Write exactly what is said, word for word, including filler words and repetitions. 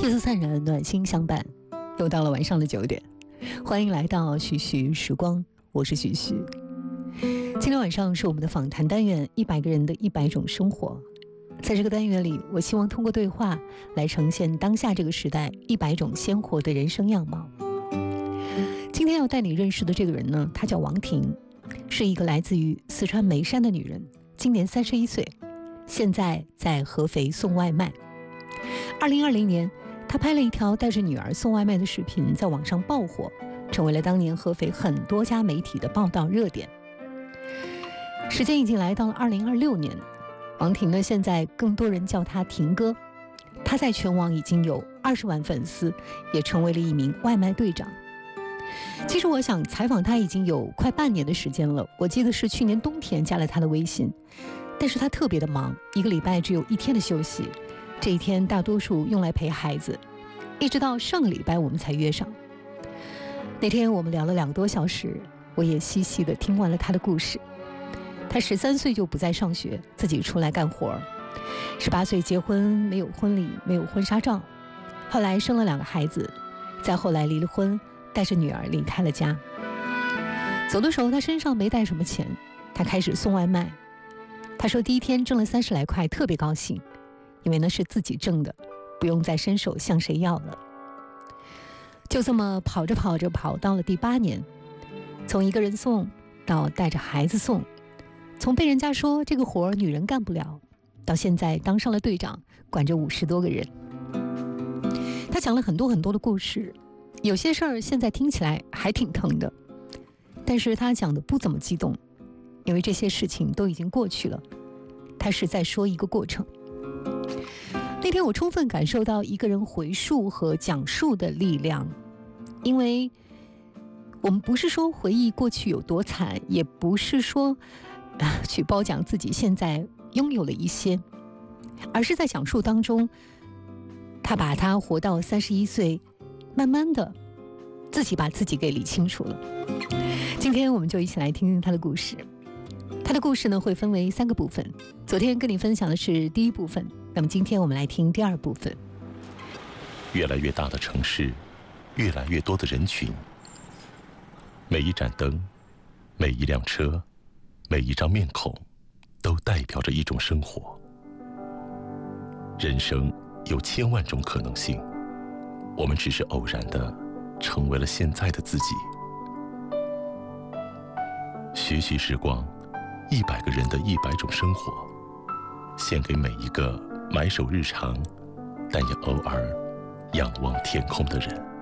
夜色散然，暖心相伴，又到了晚上的九点，欢迎来到徐徐时光，我是徐徐。今天晚上是我们的访谈单元，一百个人的一百种生活。在这个单元里，我希望通过对话来呈现当下这个时代一百种鲜活的人生样貌。今天要带你认识的这个人呢，她叫王婷，是一个来自于四川眉山的女人，今年三十一岁，现在在合肥送外卖。二零二零年，她拍了一条带着女儿送外卖的视频，在网上爆火，成为了当年合肥很多家媒体的报道热点。时间已经来到了二零二六年，王婷呢，现在更多人叫她婷哥。她在全网已经有二十万粉丝，也成为了一名外卖队长。其实我想采访她已经有快半年的时间了，我记得是去年冬天加了她的微信，但是她特别的忙，一个礼拜只有一天的休息，这一天大多数用来陪孩子，一直到上个礼拜我们才约上。那天我们聊了两个多小时，我也细细地听完了她的故事。她十三岁就不再上学，自己出来干活。十八岁结婚，没有婚礼，没有婚纱照。后来生了两个孩子，再后来离了婚，带着女儿离开了家。走的时候，她身上没带什么钱，她开始送外卖。她说第一天挣了三十来块，特别高兴，因为那是自己挣的，不用再伸手向谁要了。就这么跑着跑着，跑到了第八年，从一个人送到带着孩子送，从被人家说这个活儿女人干不了，到现在当上了队长，管着五十多个人。他讲了很多很多的故事，有些事儿现在听起来还挺疼的，但是他讲的不怎么激动，因为这些事情都已经过去了，他是在说一个过程。那天我充分感受到一个人回述和讲述的力量，因为我们不是说回忆过去有多惨，也不是说、呃、去褒奖自己现在拥有了一些，而是在讲述当中，他把他活到三十一岁，慢慢的自己把自己给理清楚了。今天我们就一起来听听他的故事。他的故事呢，会分为三个部分，昨天跟你分享的是第一部分，那么今天我们来听第二部分。 越来越大的城市，越来越多的人群，每一盏灯，每一辆车，每一张面孔，都代表着一种生活。人生有千万种可能性，我们只是偶然的成为了现在的自己。徐徐时光，一百个人的一百种生活，献给每一个埋首日常，但也偶尔仰望天空的人。